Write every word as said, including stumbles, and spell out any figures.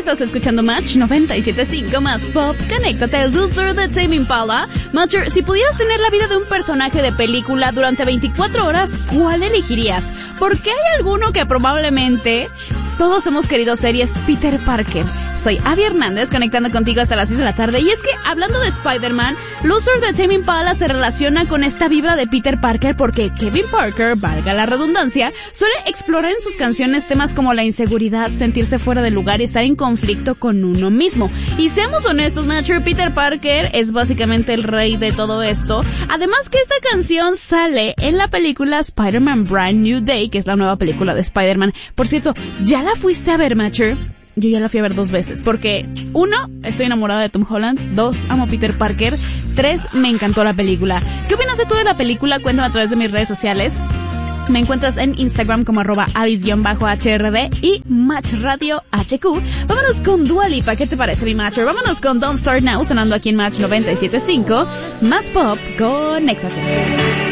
Estás escuchando Match noventa y siete punto cinco más pop. Conéctate al Loser de Tame Impala. Matcher, si pudieras tener la vida de un personaje de película durante veinticuatro horas, ¿cuál elegirías? Porque hay alguno que probablemente todos hemos querido ser y es Peter Parker. Soy Abby Hernández, conectando contigo hasta las seis de la tarde. Y es que, hablando de Spider-Man, Loser de Tame Impala se relaciona con esta vibra de Peter Parker porque Kevin Parker, valga la redundancia, suele explorar en sus canciones temas como la inseguridad, sentirse fuera de lugar y estar en conflicto con uno mismo. Y seamos honestos, Matcher, Peter Parker es básicamente el rey de todo esto. Además que esta canción sale en la película Spider-Man Brand New Day, que es la nueva película de Spider-Man. Por cierto, ¿ya la fuiste a ver, Matcher? Yo ya la fui a ver dos veces, porque uno, estoy enamorada de Tom Holland, dos, amo a Peter Parker, tres, me encantó la película. ¿Qué opinas de tú de la película? Cuéntame a través de mis redes sociales. Me encuentras en Instagram como arroba avis-H R D y Match Radio H Q. Vámonos con Dua Lipa, ¿qué te parece, mi Matcher? Vámonos con Don't Start Now, sonando aquí en Match noventa y siete punto cinco. Más pop, conéctate.